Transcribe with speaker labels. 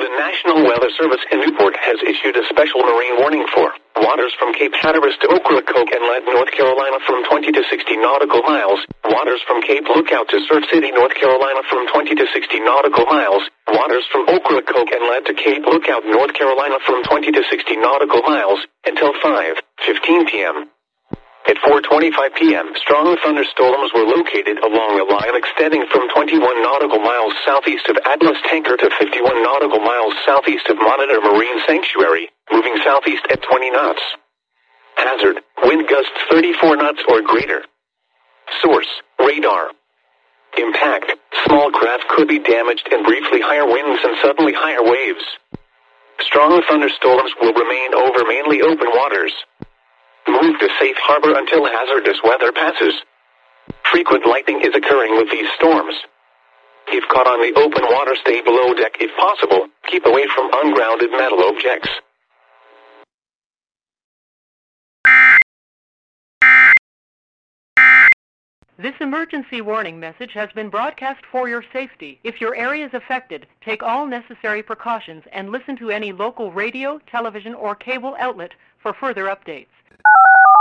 Speaker 1: The National Weather Service in Newport has issued a special marine warning for waters from Cape Hatteras to Ocracoke Inlet, North Carolina from 20 to 60 nautical miles, waters from Cape Lookout to Surf City, North Carolina from 20 to 60 nautical miles, waters from Ocracoke Inlet to Cape Lookout, North Carolina from 20 to 60 nautical miles, until 5:15 p.m. At 4:25 p.m., strong thunderstorms were located along a line extending from 21 nautical miles southeast of Atlas Tanker to 51 nautical miles southeast of Monitor Marine Sanctuary, moving southeast at 20 knots. Hazard, wind gusts 34 knots or greater. Source, radar. Impact, small craft could be damaged and briefly higher winds and suddenly higher waves. Strong thunderstorms will remain over mainly open waters. Move to safe harbor until hazardous weather passes. Frequent lightning is occurring with these storms. If caught on the open water, stay below deck if possible. Keep away from ungrounded metal objects.
Speaker 2: This emergency warning message has been broadcast for your safety. If your area is affected, take all necessary precautions and listen to any local radio, television, or cable outlet for further updates.